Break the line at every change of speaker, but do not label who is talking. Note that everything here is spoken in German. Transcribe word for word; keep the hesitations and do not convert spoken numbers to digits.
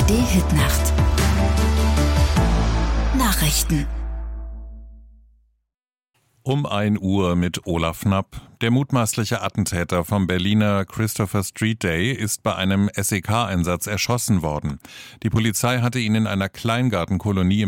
A R D-Hitnacht. Nachrichten.
Um ein Uhr mit Olaf Knapp. Der mutmaßliche Attentäter vom Berliner Christopher Street Day ist bei einem S E K-Einsatz erschossen worden. Die Polizei hatte ihn in einer Kleingartenkolonie